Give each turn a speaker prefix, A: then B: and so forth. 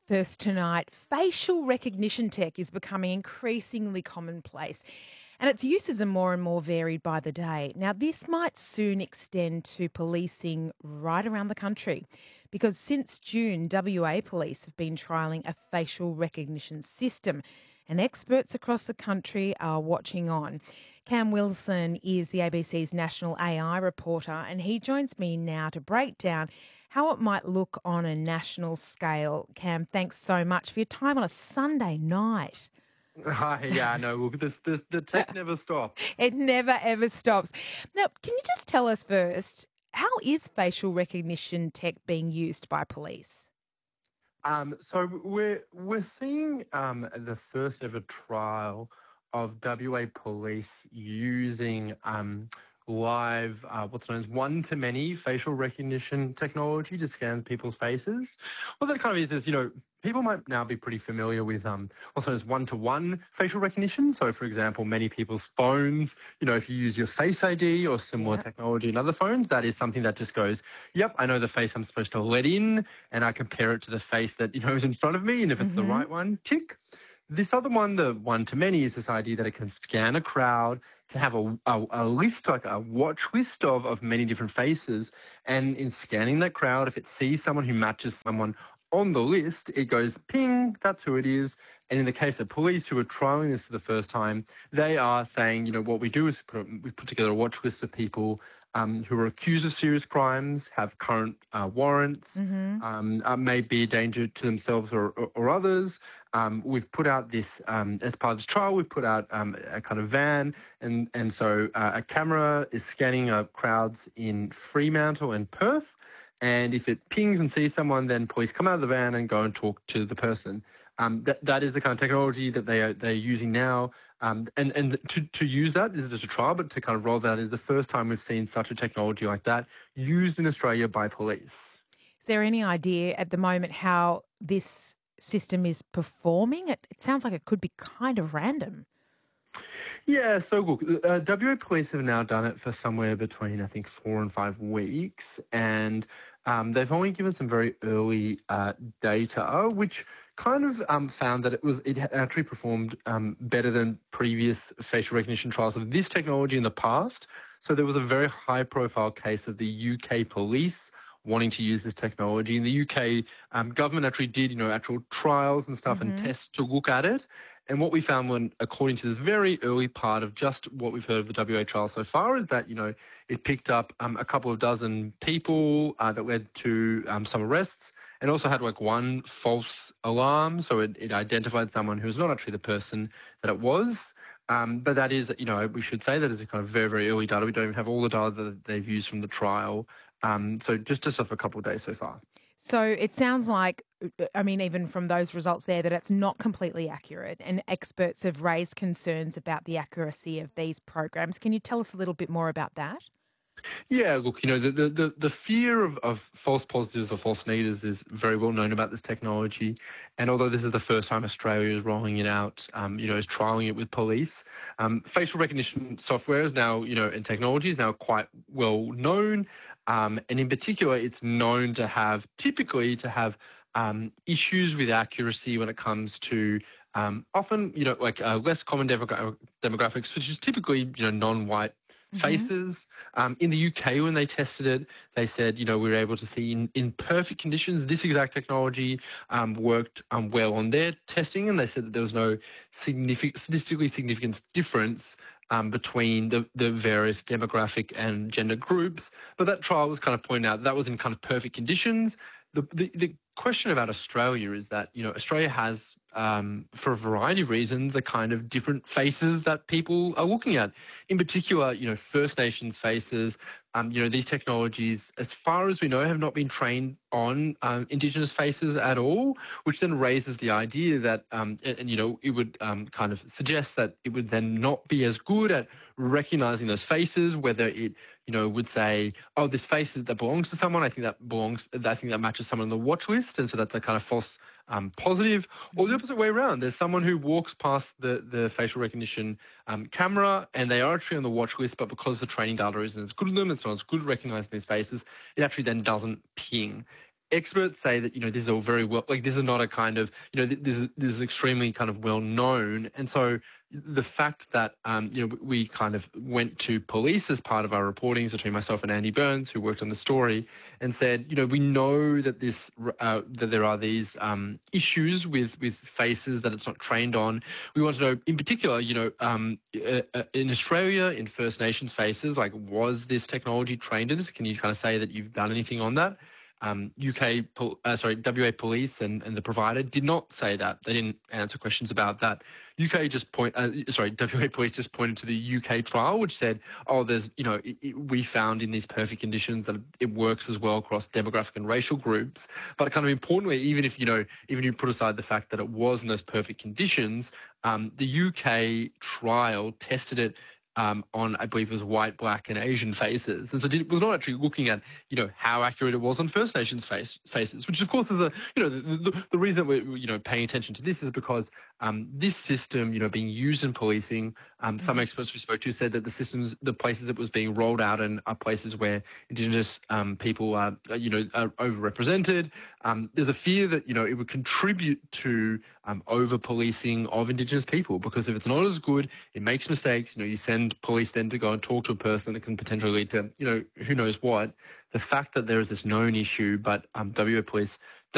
A: First tonight, facial recognition tech is becoming increasingly commonplace and its uses are more and more varied by the day. Now, this might soon extend to policing right around the country because since June, WA police have been trialling a facial recognition system and experts across the country are watching on. Cam Wilson is the ABC's national AI reporter and he joins me now to break down how it might look on a national scale. Cam, thanks so much for your time on a Sunday night.
B: Hi, yeah, no, look, the tech never stops.
A: It never ever stops. Now, can you just tell us first, how is facial recognition tech being used by police?
B: So we're seeing the first ever trial of WA police using live what's known as one-to-many facial recognition technology to scan people's faces. What that kind of is people might now be pretty familiar with what's known as one-to-one facial recognition. So, for example, many people's phones, if you use your Face ID or similar
A: Yeah.
B: technology in other phones, that is something that just goes, yep, I know the face I'm supposed to let in, and I compare it to the face that is in front of me, and if it's the
A: Mm-hmm.
B: right one, tick. This other one, the one-to-many, is this idea that it can scan a crowd, can have a list, like a watch list of many different faces. And in scanning that crowd, if it sees someone who matches someone on the list, it goes, ping, that's who it is. And in the case of police who are trialing this for the first time, they are saying, what we do is we put together a watch list of people who are accused of serious crimes, have current warrants,
A: Mm-hmm.
B: may be a danger to themselves or others. We've put out this, as part of this trial, we've put out a kind of van, and so a camera is scanning crowds in Fremantle and Perth. And if it pings and sees someone, then police come out of the van and go and talk to the person. That is the kind of technology that they're using now. And to use that, this is just a trial, but to kind of roll that out is the first time we've seen such a technology like that used in Australia by police.
A: Is there any idea at the moment how this system is performing? It sounds like it could be kind of random.
B: Yeah, so look, WA Police have now done it for somewhere between, I think, 4 and 5 weeks, and they've only given some very early data, which kind of found that it had actually performed better than previous facial recognition trials of this technology in the past. So there was a very high-profile case of the UK police wanting to use this technology. In the UK, government actually did, actual trials and stuff and
A: Mm-hmm.
B: tests to look at it. And what we found when, according to this very early part of just what we've heard of the WA trial so far, is that, it picked up a couple of dozen people that led to some arrests and also had like one false alarm. So it identified someone who was not actually the person that it was. But that is, we should say that is a kind of very, very early data. We don't even have all the data that they've used from the trial. So just off a couple of days so far.
A: So it sounds like, even from those results there, that it's not completely accurate and experts have raised concerns about the accuracy of these programs. Can you tell us a little bit more about that?
B: Yeah, look, the fear of false positives or false negatives is very well known about this technology. And although this is the first time Australia is rolling it out, is trialing it with police, facial recognition software is now, and technology is now quite well known. And in particular, it's known to typically have issues with accuracy when it comes to often, less common demographics, which is typically, non-white
A: Mm-hmm.
B: faces. In the UK, when they tested it, they said, we were able to see in perfect conditions, this exact technology worked well on their testing, and they said that there was no statistically significant difference between the various demographic and gender groups. But that trial was kind of pointing out that was in kind of perfect conditions. The question about Australia is that, Australia has, for a variety of reasons, a kind of different faces that people are looking at. In particular, First Nations faces. These technologies, as far as we know, have not been trained on Indigenous faces at all, which then raises the idea that, it would kind of suggest that it would then not be as good at recognizing those faces, whether it, would say, oh, this face that belongs to someone, I think that matches someone on the watch list, and so that's a kind of false positive, or the
A: Mm-hmm.
B: opposite way around. There's someone who walks past the facial recognition camera and they are actually on the watch list, but because the training data isn't as good as them, it's not as good at recognizing these faces, it actually then doesn't ping. experts say that, this is all very well, like this is not a kind of, this is extremely kind of well known. And so the fact that, we kind of went to police as part of our reporting, so between myself and Andy Burns, who worked on the story, and said, we know that that there are these issues with faces that it's not trained on. We want to know, in particular, in Australia, in First Nations faces, like, was this technology trained in this? Can you kind of say that you've done anything on that? WA police and the provider did not say that. They didn't answer questions about that. WA police just pointed to the UK trial, which said, there's, we found in these perfect conditions that it works as well across demographic and racial groups. But kind of importantly, even if you put aside the fact that it was in those perfect conditions, the UK trial tested it on, I believe it was white, black, and Asian faces. And so it was not actually looking at, how accurate it was on First Nations faces, which of course is the reason we're, paying attention to this is because this system, being used in policing, some experts we spoke to said that the places that was being rolled out in are places where Indigenous people are overrepresented. There's a fear that, it would contribute to over-policing of Indigenous people, because if it's not as good, it makes mistakes. You send police then to go and talk to a person that can potentially lead to, who knows what. The fact that there is this known issue, but WA Police